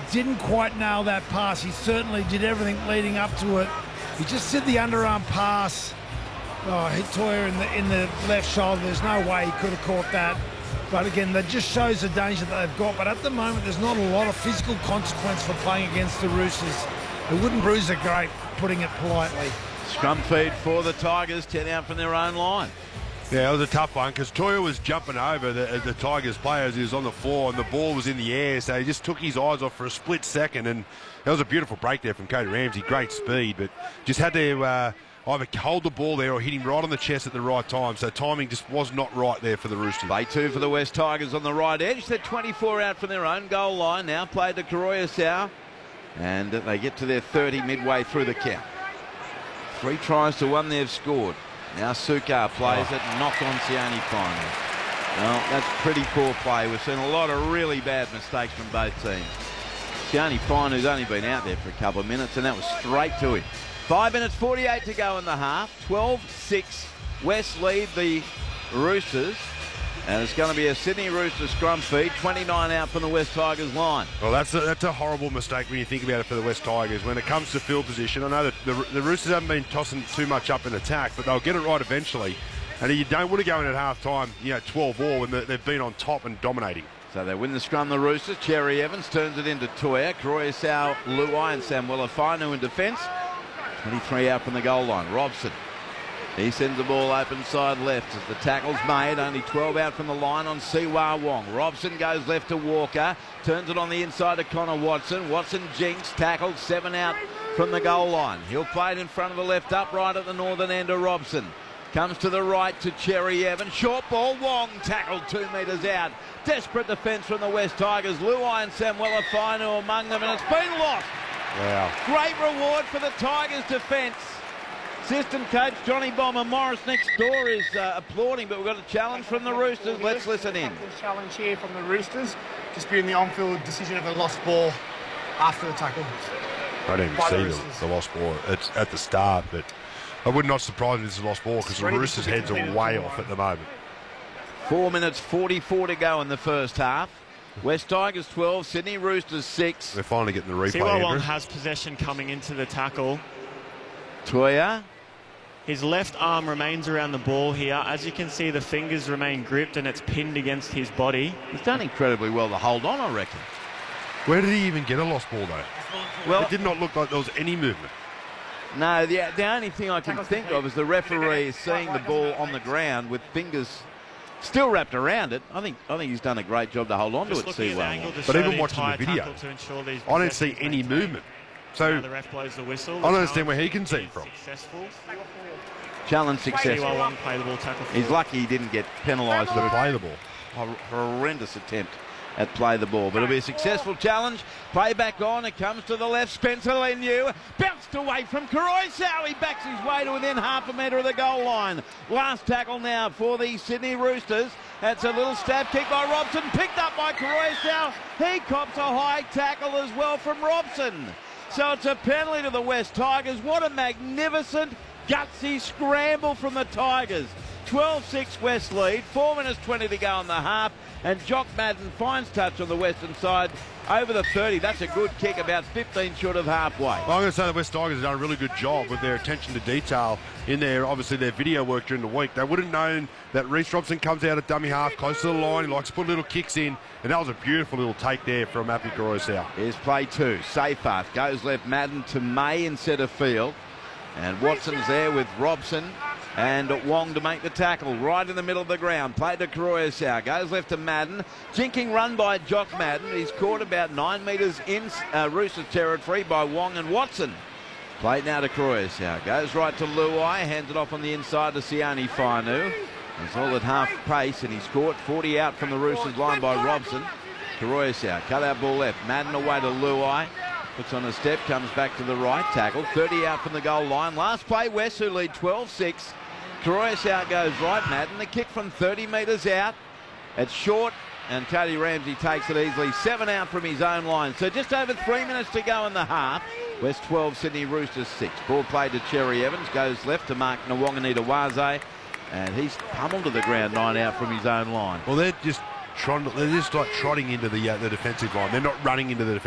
didn't quite nail that pass. He certainly did everything leading up to it. He just did the underarm pass. Oh, hit Toya in the left shoulder. There's no way he could have caught that. But again, that just shows the danger that they've got. But at the moment, there's not a lot of physical consequence for playing against the Roosters. The wooden bruise are great, putting it politely. Scrum feed for the Tigers, 10 out from their own line. Yeah, it was a tough one because Toya was jumping over the Tigers players. He was on the floor and the ball was in the air, so he just took his eyes off for a split second, and that was a beautiful break there from Cody Ramsey. Great speed, but just had to either hold the ball there or hit him right on the chest at the right time, so timing just was not right there for the Roosters. Play 2 for the West Tigers on the right edge. They're 24 out from their own goal line now. Played to Koroisau, and they get to their 30 midway through the count. 3 tries to 1 they've scored. Now Sukar plays it, knocked on Sione finally. Well, that's pretty poor play. We've seen a lot of really bad mistakes from both teams. Sione Fine, who's only been out there for a couple of minutes, and that was straight to him. 5 minutes 48 to go in the half. 12-6. West lead the Roosters. And it's going to be a Sydney Roosters scrum feed. 29 out from the West Tigers line. Well, that's a horrible mistake when you think about it for the West Tigers. When it comes to field position, I know that the Roosters haven't been tossing too much up in attack, but they'll get it right eventually. And you don't want to go in at half-time, 12-all when they've been on top and dominating. So they win the scrum, the Roosters. Cherry Evans turns it into Toya. Koroisau, Luai and Samuela Fainu in defence. 23 out from the goal line. Robson. He sends the ball open side left as the tackle's made. Only 12 out from the line on Siwa Wong. Robson goes left to Walker. Turns it on the inside to Connor Watson. Watson jinks. Tackled 7 out from the goal line. He'll play it in front of the left upright at the northern end of Robson. Comes to the right to Cherry Evans. Short ball. Wong tackled 2 metres out. Desperate defence from the West Tigers. Luai and Samuela Fainu among them, and it's been lost. Wow. Great reward for the Tigers defence. Assistant coach Johnny Bomber Morris next door is applauding, but we've got a challenge from the Roosters. Let's listen in. Challenge here from the Roosters, disputing the on-field decision of a lost ball after the tackle. I didn't even see the lost ball. It's at the start, but I would not surprise if it's a lost ball because the Roosters' heads are way off at the moment. 4 minutes 44 to go in the first half. West Tigers 12, Sydney Roosters 6. We're finally getting the replay. Siwa Wong has possession coming into the tackle. Toya. His left arm remains around the ball here. As you can see, the fingers remain gripped and it's pinned against his body. He's done incredibly well to hold on, I reckon. Where did he even get a lost ball, though? Well, it did not look like there was any movement. No, the only thing I can think of is the referee seeing the ball on the ground with fingers still wrapped around it. I think he's done a great job to hold on to it, Siwa. But even watching the video, I don't see any movement. So the ref blows the whistle. I don't understand where he can see it from. Challenge successful. He's lucky he didn't get penalised for play the ball. A horrendous attempt at play the ball. But it'll be a successful challenge. Play back on. It comes to the left. Spencer Leniu bounced away from Koroisau. He backs his way to within half a metre of the goal line. Last tackle now for the Sydney Roosters. That's a little stab kick by Robson. Picked up by Koroisau. He cops a high tackle as well from Robson. So it's a penalty to the West Tigers. What a magnificent, gutsy scramble from the Tigers. 12-6 West lead, 4 minutes 20 to go in the half, and Jock Madden finds touch on the western side over the 30. That's a good kick, about 15 short of halfway. Well, I'm going to say the West Tigers have done a really good job with their attention to detail in their, obviously, their video work during the week. They would have known that Reece Robson comes out at dummy half, close to the line. He likes to put little kicks in, and that was a beautiful little take there from Api Koroisau. Here's play 2. Seyfarth goes left, Madden to May in centre field. And Watson's there with Robson and Wong to make the tackle right in the middle of the ground. Play to Koroisau. Goes left to Madden. Jinking run by Jock Madden. He's caught about 9 metres in Roosters territory by Wong and Watson. Played now to Koroisau. Goes right to Luai. Hands it off on the inside to Sione Fainu. He's all at half pace and he's caught 40 out from the Roosters line by Robson. Koroisau. Cut out ball left. Madden away to Luai. Puts on a step, comes back to the right, tackle. 30 out from the goal line. Last play, West, who lead 12-6. Koroisau goes right, Madden. The kick from 30 metres out. It's short, and Cody Ramsey takes it easily. 7 out from his own line. So just over 3 minutes to go in the half. West 12, Sydney Roosters 6. Ball played to Cherry Evans. Goes left to Mark Nwanganita-Waze. And he's pummeled to the ground, 9 out from his own line. Well, they're just like trotting into the defensive line. They're not running into the defensive